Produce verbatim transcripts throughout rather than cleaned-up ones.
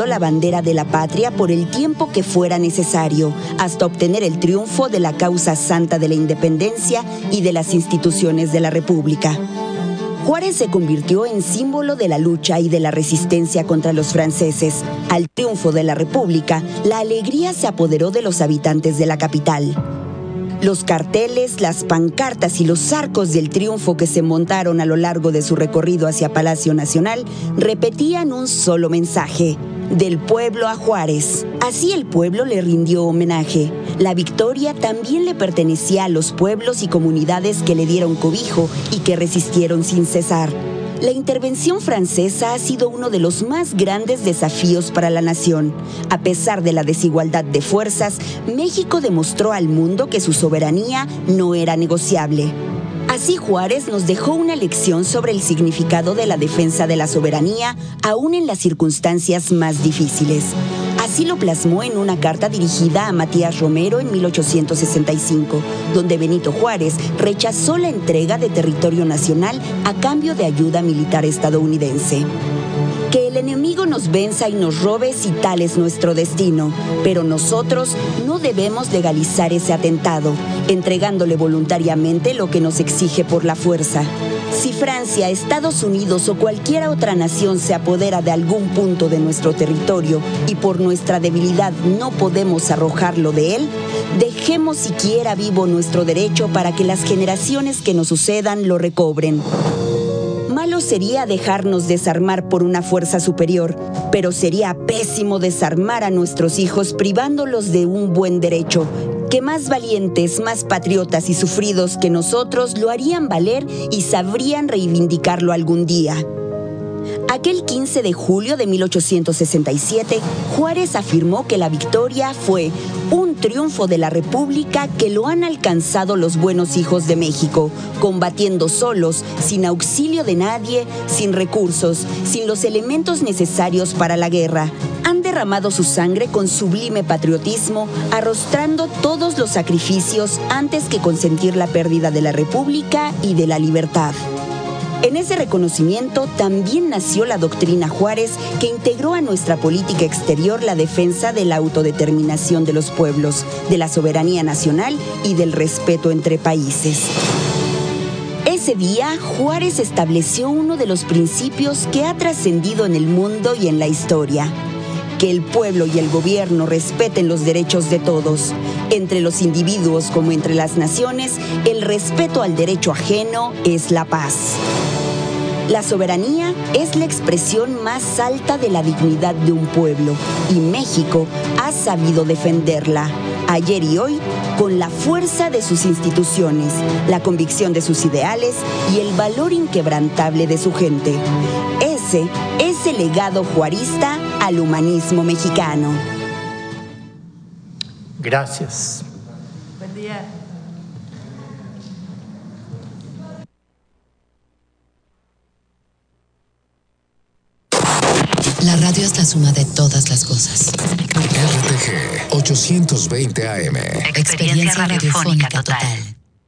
llevando la bandera de la patria por el tiempo que fuera necesario, hasta obtener el triunfo de la causa santa de la independencia y de las instituciones de la República. Juárez se convirtió en símbolo de la lucha y de la resistencia contra los franceses. Al triunfo de la República, la alegría se apoderó de los habitantes de la capital. Los carteles, las pancartas y los arcos del triunfo que se montaron a lo largo de su recorrido hacia Palacio Nacional repetían un solo mensaje: del pueblo a Juárez. Así el pueblo le rindió homenaje. La victoria también le pertenecía a los pueblos y comunidades que le dieron cobijo y que resistieron sin cesar. La intervención francesa ha sido uno de los más grandes desafíos para la nación. A pesar de la desigualdad de fuerzas, México demostró al mundo que su soberanía no era negociable. Así Juárez nos dejó una lección sobre el significado de la defensa de la soberanía, aún en las circunstancias más difíciles. Así lo plasmó en una carta dirigida a Matías Romero en mil ochocientos sesenta y cinco, donde Benito Juárez rechazó la entrega de territorio nacional a cambio de ayuda militar estadounidense. Que el enemigo nos venza y nos robe si tal es nuestro destino, pero nosotros no debemos legalizar ese atentado, entregándole voluntariamente lo que nos exige por la fuerza. Si Francia, Estados Unidos o cualquier otra nación se apodera de algún punto de nuestro territorio y por nuestra debilidad no podemos arrojarlo de él, dejemos siquiera vivo nuestro derecho para que las generaciones que nos sucedan lo recobren. Malo sería dejarnos desarmar por una fuerza superior, pero sería pésimo desarmar a nuestros hijos privándolos de un buen derecho, que más valientes, más patriotas y sufridos que nosotros lo harían valer y sabrían reivindicarlo algún día. Aquel quince de julio de mil ochocientos sesenta y siete, Juárez afirmó que la victoria fue un triunfo de la República que lo han alcanzado los buenos hijos de México, combatiendo solos, sin auxilio de nadie, sin recursos, sin los elementos necesarios para la guerra. Han derramado su sangre con sublime patriotismo, arrostrando todos los sacrificios antes que consentir la pérdida de la República y de la libertad. En ese reconocimiento también nació la doctrina Juárez, que integró a nuestra política exterior la defensa de la autodeterminación de los pueblos, de la soberanía nacional y del respeto entre países. Ese día, Juárez estableció uno de los principios que ha trascendido en el mundo y en la historia: que el pueblo y el gobierno respeten los derechos de todos. Entre los individuos como entre las naciones, el respeto al derecho ajeno es la paz. La soberanía es la expresión más alta de la dignidad de un pueblo, y México ha sabido defenderla, ayer y hoy, con la fuerza de sus instituciones, la convicción de sus ideales y el valor inquebrantable de su gente. Ese es el legado juarista al humanismo mexicano. Gracias. Buen día. La radio es la suma de todas las cosas. R T G ochocientos veinte A M. Experiencia radiofónica total.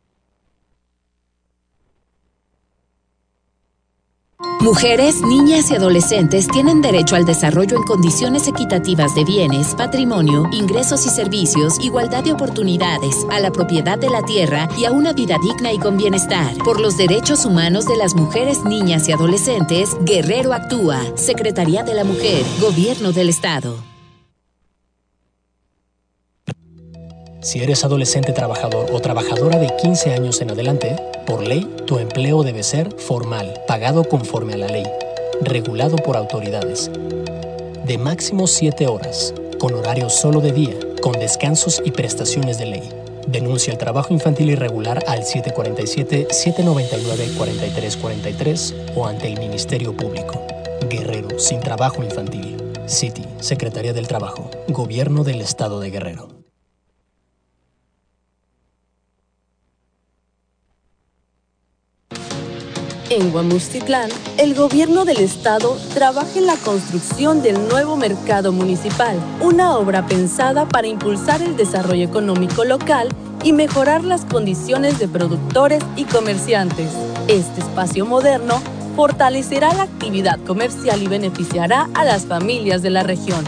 Mujeres, niñas y adolescentes tienen derecho al desarrollo en condiciones equitativas de bienes, patrimonio, ingresos y servicios, igualdad de oportunidades, a la propiedad de la tierra y a una vida digna y con bienestar. Por los derechos humanos de las mujeres, niñas y adolescentes, Guerrero actúa. Secretaría de la Mujer, Gobierno del Estado. Si eres adolescente trabajador o trabajadora de quince años en adelante, por ley, tu empleo debe ser formal, pagado conforme a la ley, regulado por autoridades, de máximo siete horas, con horario solo de día, con descansos y prestaciones de ley. Denuncia el trabajo infantil irregular al siete cuatro siete, siete nueve nueve, cuatro tres cuatro tres o ante el Ministerio Público. Guerrero sin trabajo infantil. C I T I, Secretaría del Trabajo, Gobierno del Estado de Guerrero. En Guamuchtitlán, el gobierno del estado trabaja en la construcción del nuevo mercado municipal, una obra pensada para impulsar el desarrollo económico local y mejorar las condiciones de productores y comerciantes. Este espacio moderno fortalecerá la actividad comercial y beneficiará a las familias de la región.